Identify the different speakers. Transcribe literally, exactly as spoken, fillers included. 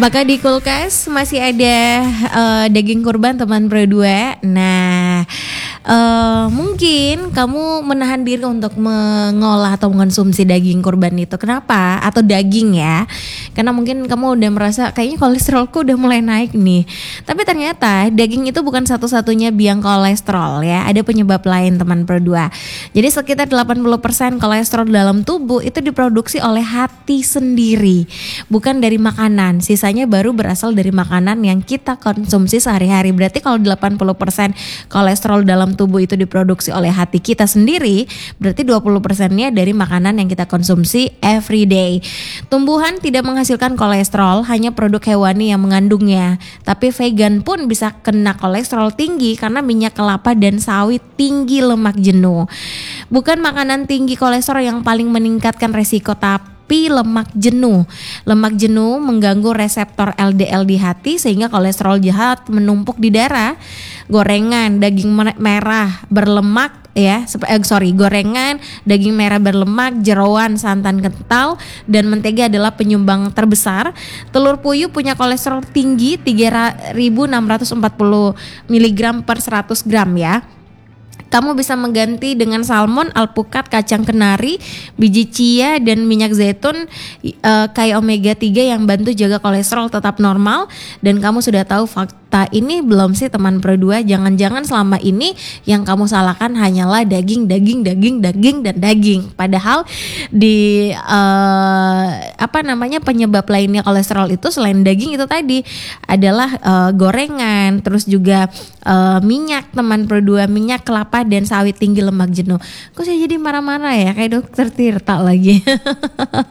Speaker 1: Apakah di kulkas masih ada uh, daging kurban teman Pro dua? Nah, uh, mungkin kamu menahan diri untuk mengolah atau mengonsumsi daging kurban itu. Kenapa? Atau daging ya? Karena mungkin kamu udah merasa kayaknya kolesterolku udah mulai naik nih. Tapi ternyata daging itu bukan satu-satunya biang kolesterol ya. Ada penyebab lain teman Pro dua. Jadi sekitar delapan puluh persen kolesterol dalam tubuh itu diproduksi oleh hati sendiri, bukan dari makanan. Sisanya baru berasal dari makanan yang kita konsumsi sehari-hari. Berarti kalau delapan puluh persen kolesterol dalam tubuh itu diproduksi oleh hati kita sendiri, berarti dua puluh persennya dari makanan yang kita konsumsi every day. Tumbuhan tidak menghasilkan kolesterol, hanya produk hewani yang mengandungnya. Tapi vegan pun bisa kena kolesterol tinggi karena minyak kelapa dan sawit tinggi lemak jenuh. Bukan makanan tinggi kolesterol yang paling meningkatkan resiko, tapi Tapi lemak jenuh. Lemak jenuh mengganggu reseptor L D L di hati sehingga kolesterol jahat menumpuk di darah. Gorengan, daging merah berlemak ya, eh, sorry, gorengan, daging merah berlemak, jeroan, santan kental, dan mentega adalah penyumbang terbesar. Telur puyuh punya kolesterol tinggi tiga ribu enam ratus empat puluh miligram per seratus gram ya. Kamu bisa mengganti dengan salmon, alpukat, kacang kenari, biji chia, dan minyak zaitun uh, kaya omega tiga yang bantu jaga kolesterol tetap normal. Dan kamu sudah tahu fakta ini belum sih teman Pro dua? Jangan-jangan selama ini yang kamu salahkan hanyalah daging, daging, daging, daging, dan daging. Padahal di uh, apa namanya penyebab lainnya kolesterol itu selain daging itu tadi adalah uh, gorengan, terus juga uh, minyak teman Pro dua, minyak kelapa dan sawit tinggi lemak jenuh. Kok saya jadi marah-marah ya kayak dokter Tirta lagi.